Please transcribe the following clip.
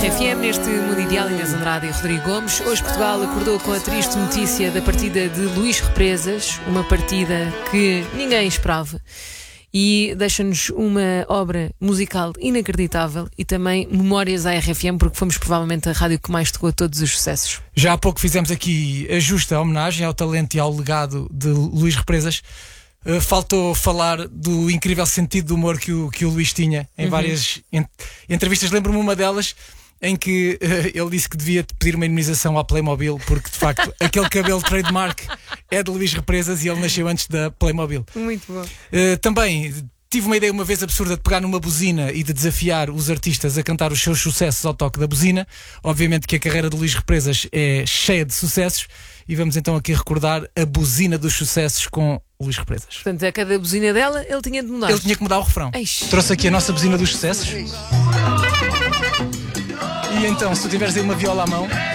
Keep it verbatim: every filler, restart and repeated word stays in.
R F M, neste Mundo Ideal, Inês Andrade e Rodrigo Gomes. Hoje Portugal acordou com a triste notícia da partida de Luís Represas, uma partida que ninguém esperava. E deixa-nos uma obra musical inacreditável e também memórias à R F M, porque fomos provavelmente a rádio que mais tocou a todos os sucessos. Já há pouco fizemos aqui a justa homenagem ao talento e ao legado de Luís Represas. Uh, faltou falar do incrível sentido de humor que o, que o Luís tinha em uhum. várias ent- entrevistas. Lembro-me uma delas em que uh, ele disse que devia pedir uma indemnização à Playmobil, porque de facto aquele cabelo trademark é de Luís Represas e ele nasceu antes da Playmobil. Muito bom. Uh, também tive uma ideia uma vez absurda de pegar numa buzina e de desafiar os artistas a cantar os seus sucessos ao toque da buzina. Obviamente que a carreira de Luís Represas é cheia de sucessos e vamos então aqui recordar a buzina dos sucessos com Luís Represas. Portanto, a cada buzina dela ele tinha de mudar. Ele tinha que mudar o refrão. Eish. Trouxe aqui a nossa buzina dos sucessos. E então, se tu tiveres aí uma viola à mão...